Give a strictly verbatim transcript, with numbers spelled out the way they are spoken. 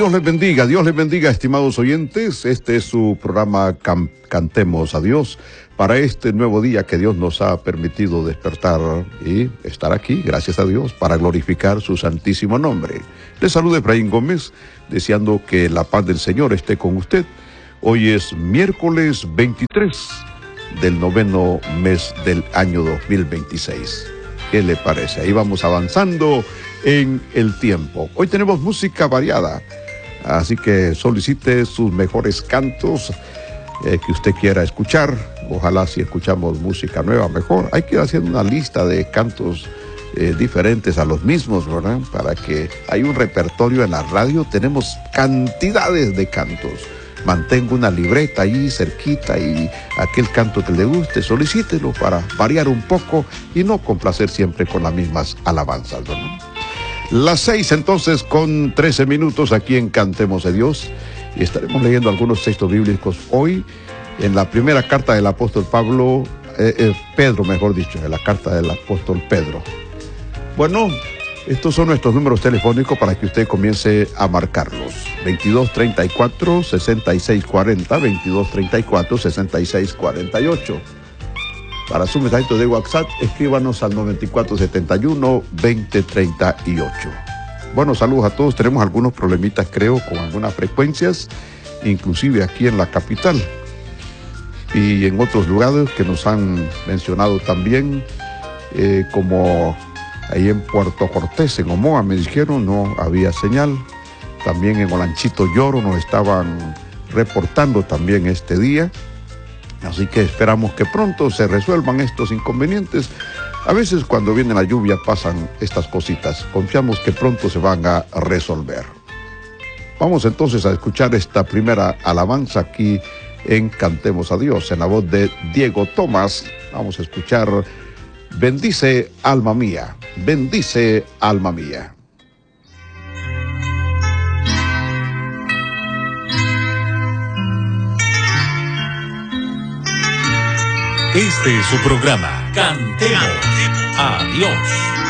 Dios les bendiga, Dios les bendiga, estimados oyentes. Este es su programa Cam- Cantemos a Dios para este nuevo día que Dios nos ha permitido despertar y estar aquí, gracias a Dios, para glorificar su santísimo nombre. Les saluda Efraín Gómez, deseando que la paz del Señor esté con usted. Hoy es miércoles veintitrés del noveno mes del año dos mil veintiséis. ¿Qué le parece? Ahí vamos avanzando en el tiempo. Hoy tenemos música variada, así que solicite sus mejores cantos eh, que usted quiera escuchar. Ojalá si escuchamos música nueva mejor. Hay que ir haciendo una lista de cantos eh, diferentes a los mismos, ¿verdad? Para que haya un repertorio en la radio. Tenemos cantidades de cantos. Mantenga una libreta ahí cerquita y aquel canto que le guste, solicítelo para variar un poco y no complacer siempre con las mismas alabanzas, ¿verdad? Las seis entonces con trece minutos aquí en Cantemos a Dios y estaremos leyendo algunos textos bíblicos hoy en la primera carta del apóstol Pablo, eh, eh, Pedro mejor dicho, en la carta del apóstol Pedro. Bueno, estos son nuestros números telefónicos para que usted comience a marcarlos. veintidós treinta y cuatro, sesenta y seis cuarenta, veintidós treinta y cuatro, sesenta y seis cuarenta y ocho. Para su mensajito de WhatsApp, escríbanos al noventa y cuatro setenta y uno, veinte treinta y ocho. Bueno, saludos a todos. Tenemos algunos problemitas, creo, con algunas frecuencias, inclusive aquí en la capital y en otros lugares que nos han mencionado también, eh, como ahí en Puerto Cortés, en Omoa, me dijeron, no había señal. También en Olanchito Lloro nos estaban reportando también este día. Así que esperamos que pronto se resuelvan estos inconvenientes. A veces cuando viene la lluvia pasan estas cositas. Confiamos que pronto se van a resolver. Vamos entonces a escuchar esta primera alabanza aquí en Cantemos a Dios, en la voz de Diego Tomás. Vamos a escuchar Bendice alma mía, bendice alma mía. Este es su programa, Cantemos a Dios.